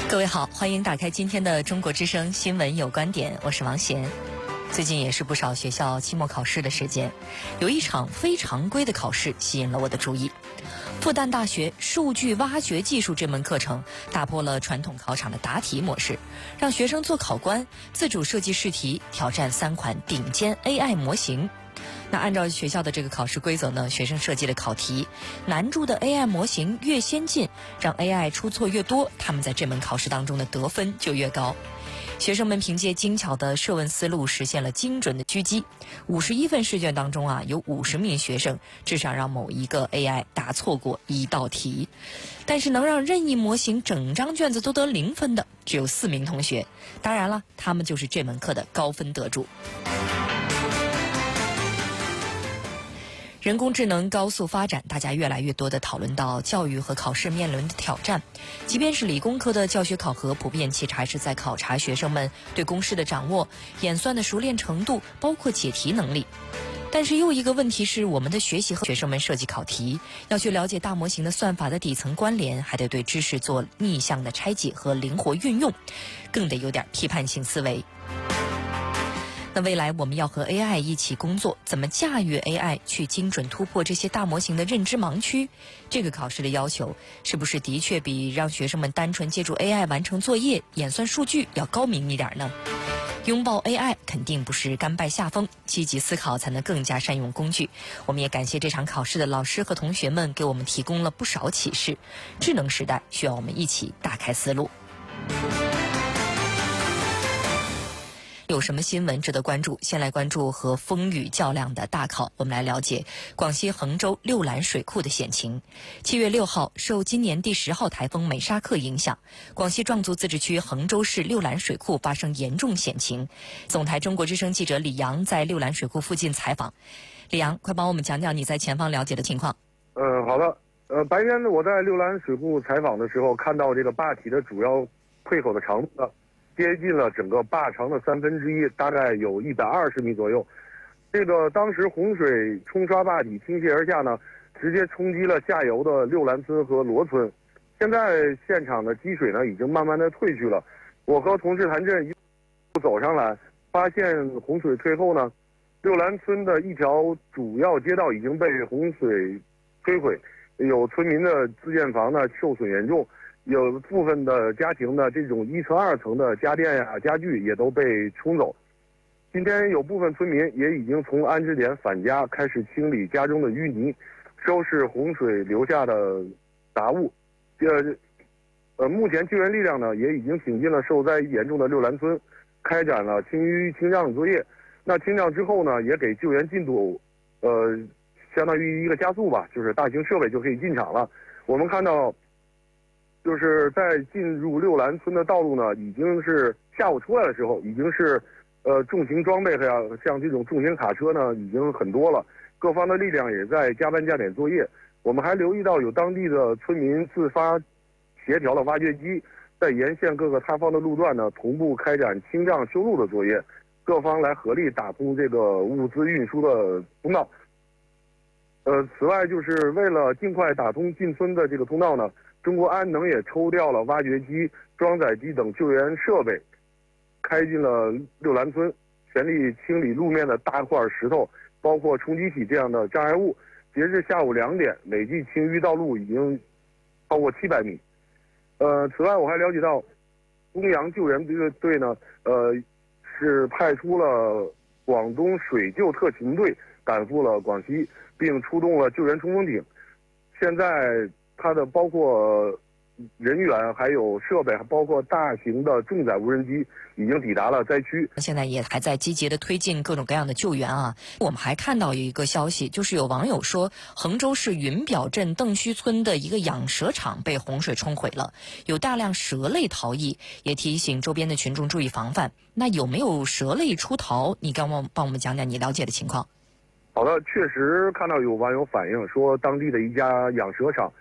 各位好，欢迎打开今天的中国之声新闻有观点，我是王贤。最近也是不少学校期末考试的时间，有一场非常规的考试吸引了我的注意。复旦大学数据挖掘技术这门课程打破了传统考场的答题模式，让学生做考官自主设计试题，挑战3款顶尖 AI 模型。那按照学校的这个考试规则呢，学生设计的考题难度的 AI 模型越先进，让 AI 出错越多，他们在这门考试当中的得分就越高。学生们凭借精巧的设问思路实现了精准的狙击。51份试卷当中有50名学生至少让某一个 AI 答错过1道题，但是能让任意模型整张卷子都得0分的只有4名同学。当然了，他们就是这门课的高分得主。人工智能高速发展，大家越来越多地讨论到教育和考试面临的挑战。即便是理工科的教学考核，普遍其实还是在考察学生们对公式的掌握、演算的熟练程度，包括解题能力。但是又一个问题是，我们的学习和学生们设计考题，要去了解大模型的算法的底层关联，还得对知识做逆向的拆解和灵活运用，更得有点批判性思维。那未来我们要和 AI 一起工作，怎么驾驭 AI 去精准突破这些大模型的认知盲区？这个考试的要求是不是的确比让学生们单纯借助 AI 完成作业、演算数据要高明一点呢？拥抱 AI 肯定不是甘拜下风，积极思考才能更加善用工具。我们也感谢这场考试的老师和同学们，给我们提供了不少启示。智能时代需要我们一起打开思路。有什么新闻值得关注？先来关注和风雨较量的大考。我们来了解广西衡州六兰水库的险情。7月6号，受今年第10号台风美沙克影响，广西壮族自治区衡州市六兰水库发生严重险情。总台中国之声记者李阳在六兰水库附近采访。李阳，快帮我们讲讲你在前方了解的情况。 好的。白天我在六兰水库采访的时候，看到这个坝体的主要溃口的长度呢，接近了整个坝长的1/3，大概有120米左右。这个当时洪水冲刷坝体倾泻而下呢，直接冲击了下游的六兰村和罗村。现在现场的积水呢已经慢慢的退去了。我和同事谭震一路走上来，发现洪水退后呢，六兰村的一条主要街道已经被洪水摧毁，有村民的自建房呢受损严重。有部分的家庭的这种1层、2层的家电家具也都被冲走。今天有部分村民也已经从安置点返家，开始清理家中的淤泥，收拾洪水留下的杂物。目前救援力量呢也已经挺进了受灾严重的六兰村，开展了清淤清障作业。那清障之后呢，也给救援进度相当于一个加速吧，就是大型设备就可以进场了。我们看到就是在进入六兰村的道路呢，已经是下午出来的时候，已经是重型装备像这种重型卡车呢已经很多了，各方的力量也在加班加点作业。我们还留意到有当地的村民自发协调了挖掘机，在沿线各个塌方的路段呢同步开展清障修路的作业，各方来合力打通这个物资运输的通道。此外，就是为了尽快打通进村的这个通道呢，中国安能也抽调了挖掘机、装载机等救援设备，开进了六兰村，全力清理路面的大块石头，包括冲击体这样的障碍物。截至下午2点，累计清淤道路已经超过700米。此外，我还了解到，东洋救援队呢，是派出了广东水救特勤队赶赴了广西，并出动了救援冲锋艇。现在它的包括人员还有设备，包括大型的重载无人机已经抵达了灾区， 现在也还在积极的推进各种各样的救援啊。我们还看到有一个消息，就是有网友说衡州市云表镇邓须村的一个养蛇场被洪水冲毁了，有大量蛇类逃逸，也提醒周边的群众注意防范。那有没有蛇类出逃？你帮我们讲讲你了解的情况。 好的，确实看到有网友反映说，当地的一家养蛇场